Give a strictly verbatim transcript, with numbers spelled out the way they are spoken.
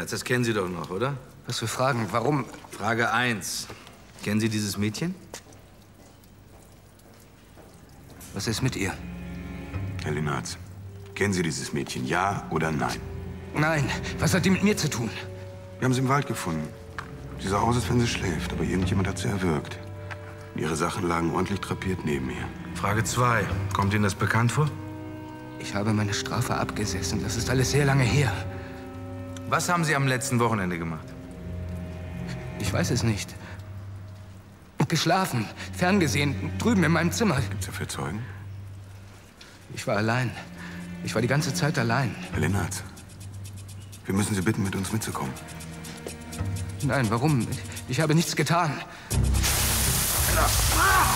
Lennartz, das kennen Sie doch noch, oder? Was für Fragen? Warum? Frage eins. Kennen Sie dieses Mädchen? Was ist mit ihr? Herr Lennartz, kennen Sie dieses Mädchen, ja oder nein? Nein. Was hat die mit mir zu tun? Wir haben sie im Wald gefunden. Sie sah aus, als wenn sie schläft, aber irgendjemand hat sie erwürgt. Ihre Sachen lagen ordentlich drapiert neben ihr. Frage zwei. Kommt Ihnen das bekannt vor? Ich habe meine Strafe abgesessen. Das ist alles sehr lange her. Was haben Sie am letzten Wochenende gemacht? Ich weiß es nicht. Geschlafen, ferngesehen, drüben in meinem Zimmer. Gibt's dafür Zeugen? Ich war allein. Ich war die ganze Zeit allein. Herr Lennartz, wir müssen Sie bitten, mit uns mitzukommen. Nein, warum? Ich habe nichts getan. Ah!